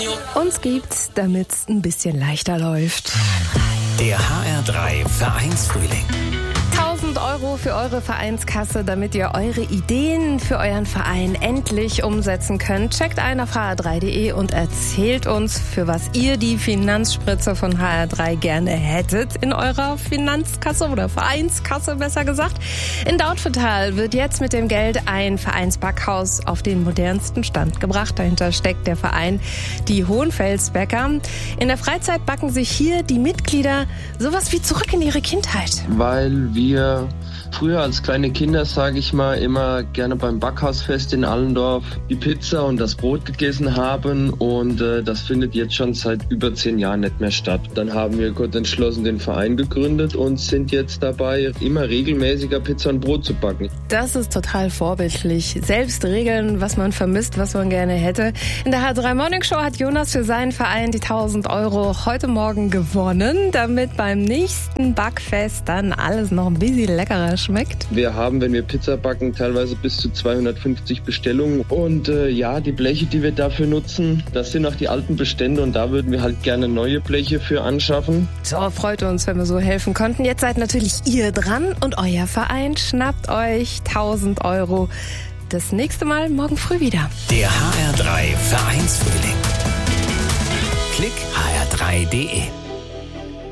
uns gibt's, damit's ein bisschen leichter läuft. Der HR3 Vereinsfrühling. 1.000 Euro für eure Vereinskasse, damit ihr eure Ideen für euren Verein endlich umsetzen könnt. Checkt ein auf hr3.de und erzählt uns, für was ihr die Finanzspritze von HR3 gerne hättet in eurer Finanzkasse oder Vereinskasse, besser gesagt. In Dautphetal wird jetzt mit dem Geld ein Vereinsbackhaus auf den modernsten Stand gebracht. Dahinter steckt der Verein Die Hohenfelsbäcker. In der Freizeit backen sich hier die Mitglieder sowas wie zurück in ihre Kindheit. Weil wir früher als kleine Kinder, sage ich mal, immer gerne beim Backhausfest in Allendorf die Pizza und das Brot gegessen haben und das findet jetzt schon seit über 10 Jahren nicht mehr statt. Dann haben wir kurz entschlossen den Verein gegründet und sind jetzt dabei, immer regelmäßiger Pizza und Brot zu backen. Das ist total vorbildlich. Selbst regeln, was man vermisst, was man gerne hätte. In der H3 Morning Show hat Jonas für seinen Verein die 1.000 Euro heute Morgen gewonnen, damit beim nächsten Backfest dann alles noch ein bisschen leckerer schmeckt. Wir haben, wenn wir Pizza backen, teilweise bis zu 250 Bestellungen und die Bleche, die wir dafür nutzen, das sind auch die alten Bestände und da würden wir halt gerne neue Bleche für anschaffen. So, freut uns, wenn wir so helfen konnten. Jetzt seid natürlich ihr dran und euer Verein schnappt euch 1.000 Euro. Das nächste Mal morgen früh wieder. Der HR3 Vereinsfrühling. Klick hr3.de